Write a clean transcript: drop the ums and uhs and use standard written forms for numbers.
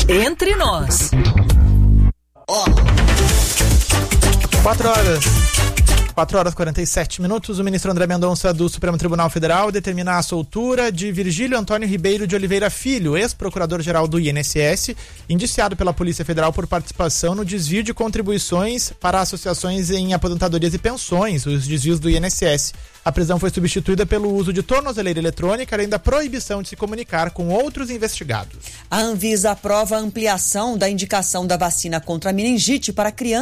Entre nós. 4 horas e 47 minutos. O ministro André Mendonça do Supremo Tribunal Federal determina a soltura de Virgílio Antônio Ribeiro de Oliveira Filho, ex-procurador-geral do INSS, indiciado pela Polícia Federal por participação no desvio de contribuições para associações em aposentadorias e pensões, os desvios do INSS. A prisão foi substituída pelo uso de tornozeleira eletrônica, além da proibição de se comunicar com outros investigados. A Anvisa aprova a ampliação da indicação da vacina contra a meningite para crianças